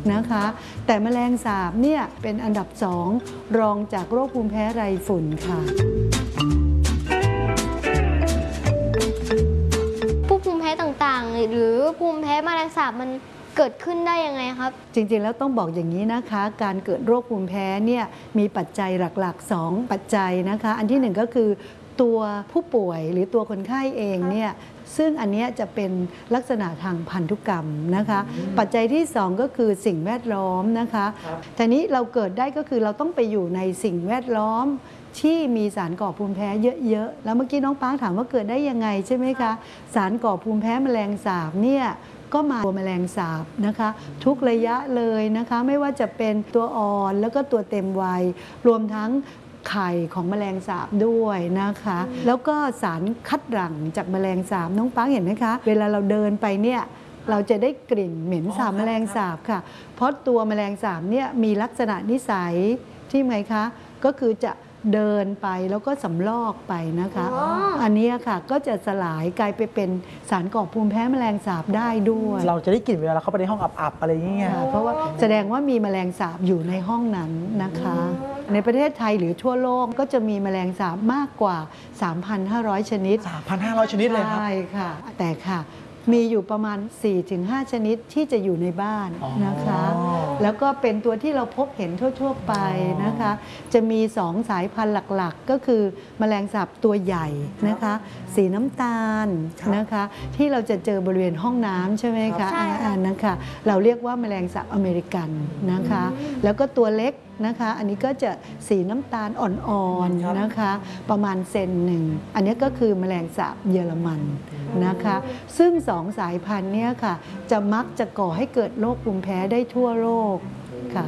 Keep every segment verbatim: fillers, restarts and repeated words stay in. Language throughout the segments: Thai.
นะคะ แต่แมลงสาบเนี่ยเป็นอันดับสองรองจากโรคภูมิแพ้ไรฝุ่นค่ะผู้ภูมิแพ้ต่างๆหรือภูมิแพ้แมลงสาบมันเกิดขึ้นได้ยังไงครับจริงๆแล้วต้องบอกอย่างนี้นะคะการเกิดโรคภูมิแพ้เนี่ยมีปัจจัยหลักๆสองปัจจัยนะคะอันที่หนึ่งก็คือตัวผู้ป่วยหรือตัวคนไข้เองเนี่ยซึ่งอันนี้จะเป็นลักษณะทางพันธุกรรมนะคะปัจจัยที่สองก็คือสิ่งแวดล้อมนะคะทีนี้เราเกิดได้ก็คือเราต้องไปอยู่ในสิ่งแวดล้อมที่มีสารก่อภูมิแพ้เยอะๆแล้วเมื่อกี้น้องปาร์คถามว่าเกิดได้ยังไงใช่ไหมคะสารก่อภูมิแพ้แมลงสาบเนี่ยก็มาตัวแมลงสาบนะคะทุกระยะเลยนะคะไม่ว่าจะเป็นตัวอ่อนแล้วก็ตัวเต็มวัยรวมทั้งไข่ของแมลงสาบด้วยนะคะแล้วก็สารคัดหลั่งจากแมลงสาบน้องปังเห็นไหมคะเวลาเราเดินไปเนี่ยเราจะได้กลิ่นเหม็นสาบแมลงสาบค่ะเพราะตัวแมลงสาบเนี่ยมีลักษณะนิสัยที่ไงคะก็คือจะเดินไปแล้วก็สำลอกไปนะคะอันนี้ค่ะก็จะสลายกลายไปเป็นสารก่อภูมิแพ้แมลงสาบได้ด้วยเราจะได้กลิ่นเวลาเราเข้าไปในห้องอับๆอะไรอย่างเงี้ยเพราะว่าแสดงว่ามีแมลงสาบอยู่ในห้องนั้นนะคะในประเทศไทยหรือทั่วโลกก็จะมีแมลงสาบมากกว่า สามพันห้าร้อย ชนิดสามพันห้าร้อย ชนิดเลยครับใช่ค่ะแต่ค่ะมีอยู่ประมาณ สี่ถึงห้า ชนิดที่จะอยู่ในบ้านนะคะแล้วก็เป็นตัวที่เราพบเห็นทั่วๆไปนะคะจะมีสองสายพันธุ์หลักๆก็คือแมลงสาบตัวใหญ่นะคะสีน้ำตาลนะคะที่เราจะเจอบริเวณห้องน้ำใช่ไหมคะอันนั้นค่ะเราเรียกว่าแมลงสาบอเมริกันนะคะแล้วก็ตัวเล็กนะคะอันนี้ก็จะสีน้ำตาลอ่อนๆนะคะประมาณเซนหนึ่งอันนี้ก็คือแมลงสาบเยอรมันนะคะซึ่งสองสายพันธุ์นี้ค่ะจะมักจะก่อให้เกิดโรคภูมิแพ้ได้ทั่วโลกค่ะ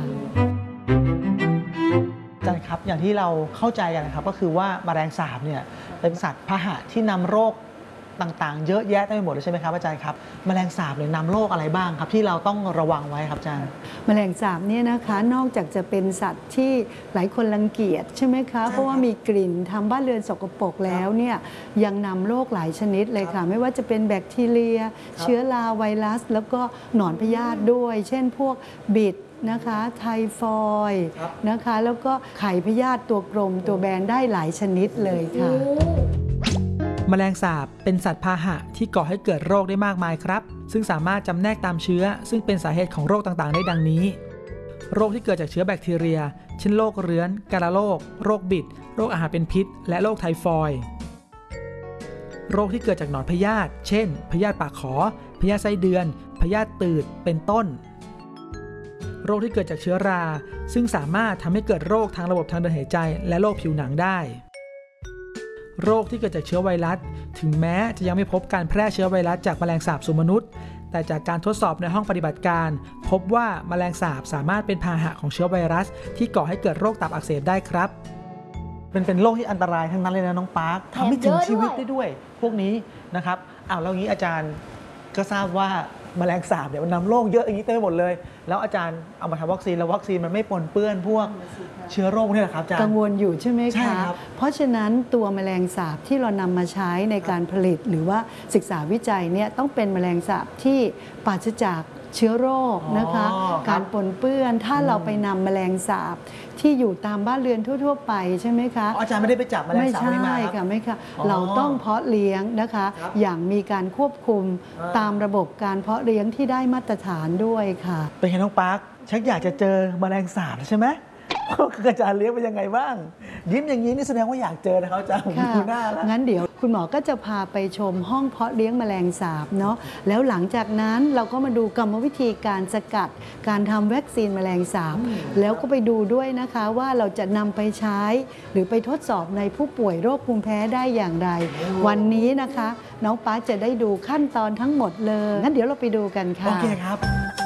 อาจารย์ครับอย่างที่เราเข้าใจกันนะครับก็คือว่าแมลงสาบเนี่ยเป็นสัตว์พาหะที่นำโรคต่างๆเยอะแยะได้หมดเลยใช่ไหมครับอาจารย์ครับแมลงสาบเนี่ยนำโรคอะไรบ้างครับที่เราต้องระวังไว้ครับอาจารย์แมลงสาบเนี่ยนะคะนอกจากจะเป็นสัตว์ที่หลายคนรังเกียจใช่ไหมคะเพราะว่ามีกลิ่นทำบ้านเรือนสกปรกแล้วเนี่ยยังนำโรคหลายชนิดเลยค่ะไม่ว่าจะเป็นแบคทีเรียเชื้อราไวรัสแล้วก็หนอนพยาธิด้วยเช่นพวกบิดนะคะไทฟอยด์นะคะแล้วก็ไข่พยาธิตัวกลมตัวแบนได้หลายชนิดเลยค่ะแมลงสาบเป็นสัตว์พาหะที่ก่อให้เกิดโรคได้มากมายครับซึ่งสามารถจำแนกตามเชื้อซึ่งเป็นสาเหตุของโรคต่างๆได้ดังนี้โรคที่เกิดจากเชื้อแบคทีเรียเช่นโรคเรื้อนกาฬโรคโรคบิดโรคอาหารเป็นพิษและโรคไทฟอยด์โรคที่เกิดจากหนอนพยาธิเช่นพยาธิปากขอพยาธิไส้เดือนพยาธิตืดเป็นต้นโรคที่เกิดจากเชื้อราซึ่งสามารถทำให้เกิดโรคทางระบบทางเดินหายใจและโรคผิวหนังได้โรคที่เกิดจากเชื้อไวรัสถึงแม้จะยังไม่พบการแพร่เชื้อไวรัสจากแมลงสาบสู่มนุษย์แต่จากการทดสอบในห้องปฏิบัติการพบว่าแมลงสาบสามารถเป็นพาหะของเชื้อไวรัสที่ก่อให้เกิดโรคตับอักเสบได้ครับเป็นเป็นโรคที่อันตรายทั้งนั้นเลยนะน้องปาร์คทำให้ถึงชีวิตได้ด้วยพวกนี้นะครับอ้าวแล้วงี้อาจารย์ก็ทราบว่าแมลงสาบเนี่ยมันนำโรคเยอะอย่างนี้เต็มไปหมดเลยแล้วอาจารย์เอามาทำวัคซีนแล้ววัคซีนมันไม่ปนเปื้อนพวกเชื้อโรคนี่แหละครับอาจารย์กังวลอยู่ใช่ไหมคะใช่ครับเพราะฉะนั้นตัวแมลงสาบที่เรานำมาใช้ในการผลิตหรือว่าศึกษาวิจัยเนี่ยต้องเป็นแมลงสาบที่ปราศจากเชื้อโรคนะคะการปนเปื้อนถ้าเราไปนำแมลงสาบที่อยู่ตามบ้านเรือนทั่วๆไปใช่ไหมคะอาจารย์ไม่ได้ไปจับแมลงสาบไม่ใช่ค่ะไม่ค่ะเราต้องเพาะเลี้ยงนะคะอย่างมีการควบคุมตามระบบการเพาะเลี้ยงที่ได้มาตรฐานด้วยค่ะเป็นไงน้องปาร์คชักอยากจะเจอแมลงสาบใช่ไหมอาจารย์เลี้ยงเป็นยังไงบ้างยิ้มอย่างนี้นี่แสดงว่าอยากเจอนะครับอาจารย์ดูหน้าแล้วงั้นเดี๋ยวคุณหมอก็จะพาไปชมห้องเพาะเลี้ยงแมลงสาบเนาะแล้วหลังจากนั้นเราก็มาดูกรรมวิธีการสกัดการทำวัคซีนแมลงสาบแล้วก็ไปดูด้วยนะคะว่าเราจะนำไปใช้หรือไปทดสอบในผู้ป่วยโรคภูมิแพ้ได้อย่างไรวันนี้นะคะน้องป๊าจะได้ดูขั้นตอนทั้งหมดเลยงั้นเดี๋ยวเราไปดูกันค่ะโอเคครับ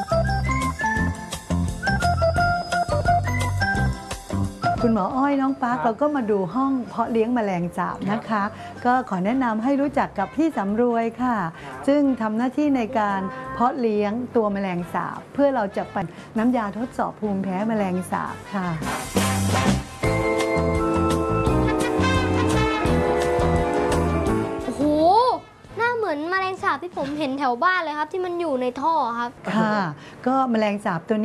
คุณหมออ้อยน้องปาร์คเราก็มาดูห้องเพาะเลี้ยงแมลงสาบนะคะก็ขอแนะนำให้รู้จักกับพี่สำรวยค่ะซึ่งทำหน้าที่ในการเพาะเลี้ยงตัวแมลงสาบเพื่อเราจะปั่นน้ำยาทดสอบภูมิแพ้แมลงสาบค่ะโอ้โหหน้าเหมือนแมลงสาบที่ผมเห็นแถวบ้านเลยครับที่มันอยู่ในท่อครับค่ะก็แมลงสาบตัวนี้